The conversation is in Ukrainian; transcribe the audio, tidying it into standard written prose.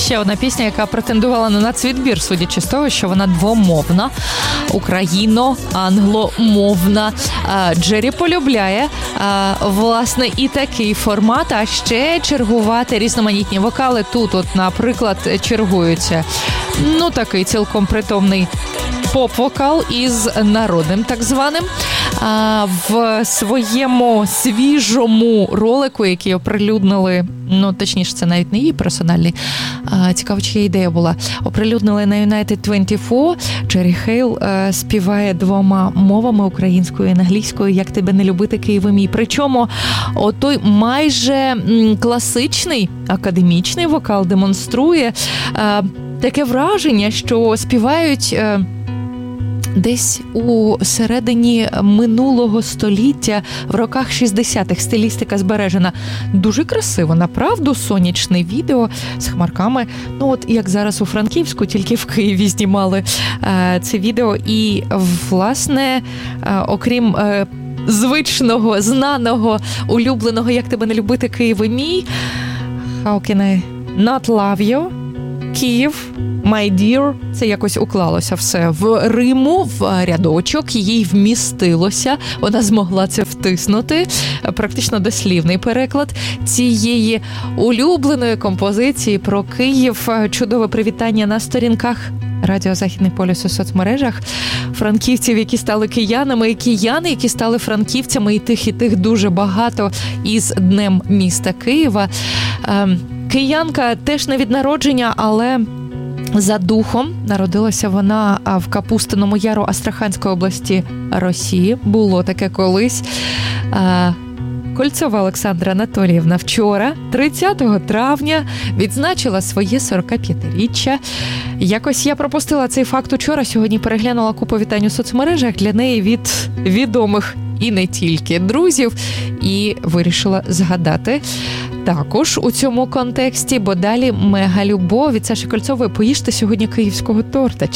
ще одна пісня, яка претендувала на нацвідбір, судячи з того, що вона двомовна, україно-англомовна. Джері полюбляє, власне, і такий формат, а ще чергувати різноманітні вокали. Тут, от, наприклад, чергуються, такий цілком притомний поп-вокал із народним так званим. В своєму свіжому ролику, який оприлюднили, точніше, це навіть не її персональний, цікаво, чия ідея була, оприлюднили на United 24, Джері Хейл співає двома мовами, українською і англійською, «Як тебе не любити, Києве мій». Причому отой майже класичний академічний вокал демонструє таке враження, що співають десь у середині минулого століття, в роках 60-х, стилістика збережена. Дуже красиво, направду, сонячне відео з хмарками. Як зараз у Франківську, тільки в Києві знімали це відео. І, власне, окрім звичного, знаного, улюбленого «Як тебе не любити, Києве мій», «How can I not love you», Київ, My Dear, це якось уклалося все в риму, в рядочок, їй вмістилося, вона змогла це втиснути, практично дослівний переклад цієї улюбленої композиції про Київ. Чудове привітання на сторінках Радіо Західний полюс у соцмережах, франківців, які стали киянами, і кияни, які стали франківцями, і тих дуже багато із Днем міста Києва. Киянка теж не від народження, але за духом. Народилася вона в Капустиному Яру Астраханської області Росії. Було таке колись. Кольцова Олександра Анатоліївна вчора, 30 травня, відзначила своє 45-річчя. Якось я пропустила цей факт учора, сьогодні переглянула купу вітань у соцмережах для неї від відомих і не тільки друзів, і вирішила згадати також у цьому контексті, бо далі мега любов від Саші Кольцової. Поїжте сьогодні київського торта.